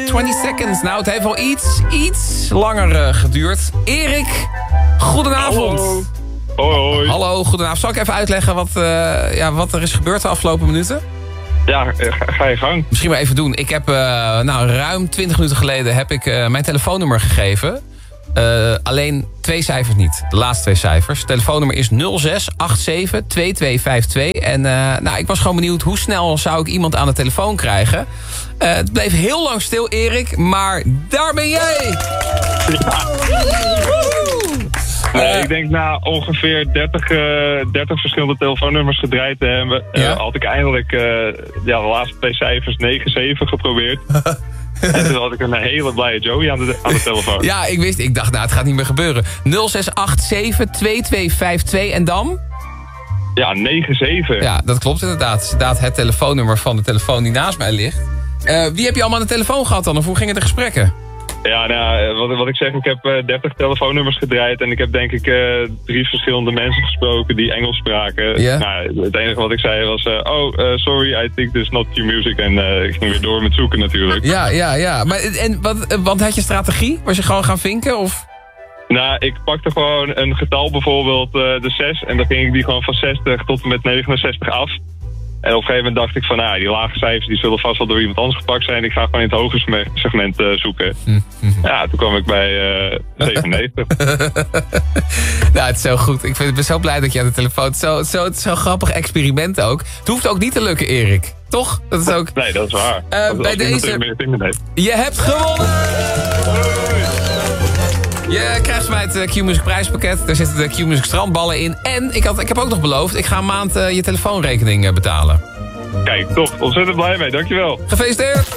20 seconds. Nou, het heeft wel iets langer geduurd. Erik, goedenavond. Hallo. Hoi. Hallo, goedenavond. Zal ik even uitleggen wat er is gebeurd de afgelopen minuten? Ja, ga je gang. Misschien maar even doen. Ik heb ruim 20 minuten geleden heb ik mijn telefoonnummer gegeven. Alleen 2 cijfers niet. De laatste 2 cijfers. Het telefoonnummer is 0687-2252. En ik was gewoon benieuwd hoe snel zou ik iemand aan de telefoon krijgen. Het bleef heel lang stil, Erik. Maar daar ben jij! Nee, ik denk na ongeveer 30 verschillende telefoonnummers gedraaid te hebben... had ik eindelijk de laatste 2 cijfers 97 geprobeerd. En toen had ik een hele blije Joey aan de telefoon. Ja, ik dacht, het gaat niet meer gebeuren. 0687-2252 en dan? Ja, 97. Ja, dat klopt inderdaad. Het is inderdaad het telefoonnummer van de telefoon die naast mij ligt. Wie heb je allemaal aan de telefoon gehad dan? Of hoe gingen de gesprekken? Ja, wat ik zeg, ik heb 30 telefoonnummers gedraaid... en ik heb denk ik 3 verschillende mensen gesproken die Engels spraken. Yeah. Nou, het enige wat ik zei was... sorry, I think this is not your music. En ik ging weer door met zoeken natuurlijk. Ja. Maar, want had je strategie? Was je gewoon gaan vinken? Of? Nou, ik pakte gewoon een getal, bijvoorbeeld de 6... en dan ging ik die gewoon van 60 tot en met 69 af... En op een gegeven moment dacht ik van, die lage cijfers die zullen vast wel door iemand anders gepakt zijn. Ik ga gewoon in het hoge segment zoeken. Ja, toen kwam ik bij 97. Nou, het is zo goed. Ik ben zo blij dat je aan de telefoon... Zo'n grappig experiment ook. Het hoeft ook niet te lukken, Erik. Toch? Dat is ook... Nee, dat is waar. Bij deze... Je hebt gewonnen! Je krijgt van mij het Q-Music prijspakket. Daar zitten de Q-Music strandballen in. En ik heb ook nog beloofd, ik ga een maand je telefoonrekening betalen. Kijk, top. Ontzettend blij mee. Dankjewel. Gefeliciteerd!